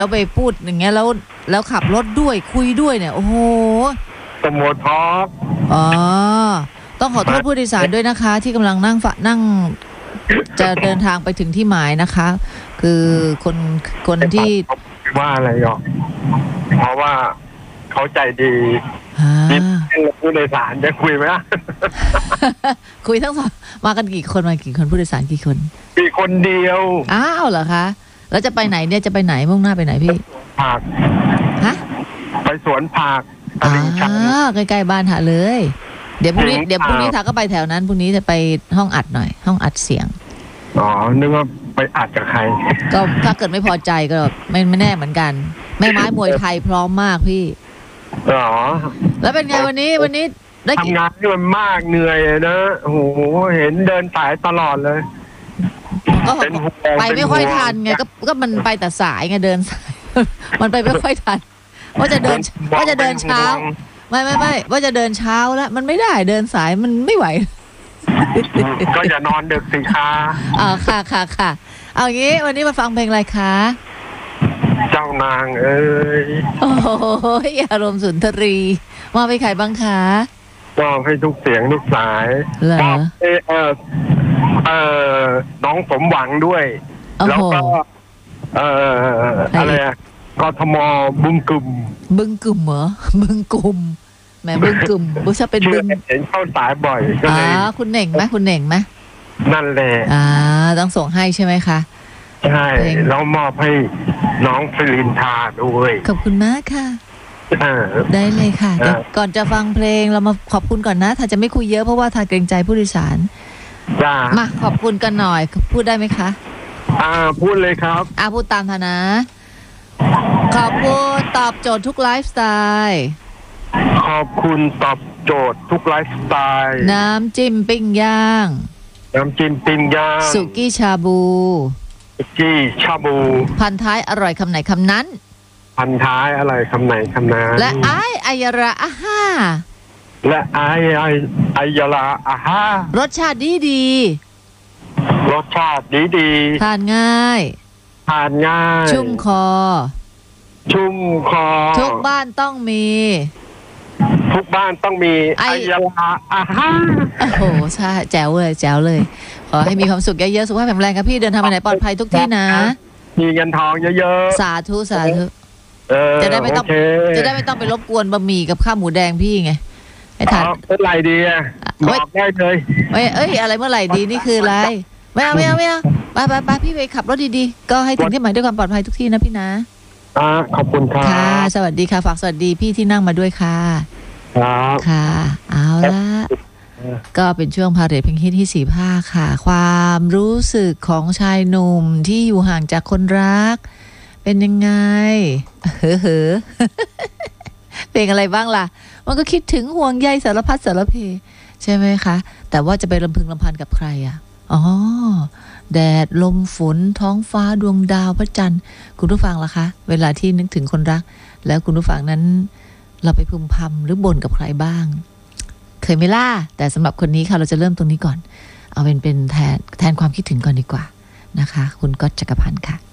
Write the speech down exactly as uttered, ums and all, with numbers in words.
แล้วไปพูดอย่างเงี้ยแล้วแล้วขับรถด้วยคุยด้วยเนี่ยโอ้โหสมทอกอ๋อต้องขอโทษผู้โดยสารด้วยนะคะที่กำลังนั่งฝะนั่งจะเดินทางไปถึงที่หมายนะคะคือคนคนที่ว่าอะไรหรอกเพราะว่าเขาใจดีมีผู้โดยสารจะคุยไหมคุยทั้งสองมากันกี่คนมากี่คนผู้โดยสารกี่คนมีคนเดียวอ้าวเหรอคะแล้วจะไปไหนเนี่ยจะไปไหนมุ่งหน้าไปไหนพี่ผักฮะไปสวนผักอ๋อใกล้ๆบ้านหาเลยเดี๋ยวพรุ่งนี้เดี๋ยวพรุ่งนี้ถ้าก็ไปแถวนั้นพรุ่งนี้จะไปห้องอัดหน่อยห้องอัดเสียงอ๋อนึกว่าไปอัดกับใครก็ถ้าเกิดไม่พอใจก็ไม่ไม่แน่เหมือนกันแม่ไม้มวยไทยพร้อมมากพี่อ๋อแล้วเป็นไงวันนี้วันนี้ได้ทำงานที่มันมากเหนื่อยนะโอ้โหเห็นเดินสายตลอดเลยก็ไปไม่ค่อยทันไงก็ก็มันไปแต่สายไงเดินสายมันไปไม่ค่อยทันว่าจะเดินว่าจะเดินเช้าไม่ไม่ไม่ว่าจะเดินเช้าแล้วมันไม่ได้เดินสายมันไม่ไหวก็อย่านอนดึกสิคะอ๋อค่ะค่ะค่ะเอางี้วันนี้มาฟังเพลงอะไรคะเจ้านางเอ้ยโอ้โหอารมณ์สุนทรีมาไปใครบ้างคะมอบให้ทุกเสียงทุกสายมอบให้เออเออน้องสมหวังด้วยแล้วก็เอออะไรอะกทมบึงกึมบึงกึมเหรอบึงกึมแหมบึงกึมบุษเป็นบึงเห็นเข้าสายบ่อยก็เลยอ๋อคุณเหน่งไหมคุณเหน่งไหมนั่นแหละอ่าต้องส่งให้ใช่ไหมคะใช่แล้วมอบให้น้องฟิลินทาด้วยขอบคุณมากค่ะได้เลยค่ะเดี๋ยวก่อนจะฟังเพลงเรามาขอบคุณก่อนนะถ้าจะไม่คุยเยอะเพราะว่าถ้าเกรงใจผู้โดยสารมาขอบคุณกันหน่อยพูดได้ไหมคะอ่าพูดเลยครับอ่าพูดตามท่านะขอบคุณตอบโจทย์ทุกไลฟ์สไตล์ขอบคุณตอบโจทย์ทุกไลฟ์สไตล์น้ำจิ้มปิ้งย่างน้ำจิ้มปิ้งย่างสุกี้ชาบูสุกี้ชาบูพันท้ายอร่อยคำไหนคำนั้นพันท้ายอะไรคำไหนคำนั้นและไอไอยาระอาฮ่าและไอไอไอยาระอาฮ่ารสชาติดีดีรสชาติดีดีทานง่ายทานง่ายชุ่มคอชุ่มคอทุกบ้านต้องมีทุกบ้านต้องมีไอยาระอาฮ่าโอ้โหใช่แจ๋วเลยแจ๋วเลยขอให้มีความสุขเยอะๆสุขภาพแข็งแรงครับพี่เดินทางไปไหนปลอดภัยทุกที่นะมีเงินทองเยอะๆสาธุสาธุจะได้ไม่ต้องจะได้ไม่ต้องไปรบกวนบะหมี่กับข้าวหมูแดงพี่ไงให้ทานเมื่อไหร่ดีอ่ะบอกได้เลยไม่เอ้ยอะไรเมื่อไหร่ดีนี่คืออะไรไม่เอาไม่เอาไม่เอาไปไปไปพี่ไปขับรถดีๆก็ให้ถึงที่หมายด้วยความปลอดภัยทุกที่นะพี่นะอ่าขอบคุณค่ะค่ะสวัสดีค่ะฝากสวัสดีพี่ที่นั่งมาด้วยค่ะครับค่ะเอาละก็เป็นช่วงพาเหรดเพลงฮิตที่สี่ภาคค่ะความรู้สึกของชายหนุ่มที่อยู่ห่างจากคนรักเป็นยังไงเฮ้อเฮ้อเพลงอะไรบ้างล่ะมันก็คิดถึงห่วงใยสารพัดสารเพใช่ไหมคะแต่ว่าจะไปรำพึงรำพันกับใครอ่ะอ๋อแดดลมฝนท้องฟ้าดวงดาวพระจันทร์คุณผู้ฟังล่ะคะเวลาที่นึกถึงคนรักแล้วคุณผู้ฟังนั้นเราไปพึมพำหรือบ่นกับใครบ้างเคยไหมล่ะแต่สำหรับคนนี้ค่ะเราจะเริ่มตรงนี้ก่อนเอาเป็นเป็นแทนแทนความคิดถึงก่อนดีกว่านะคะคุณก๊อตจักรพันธ์ค่ะ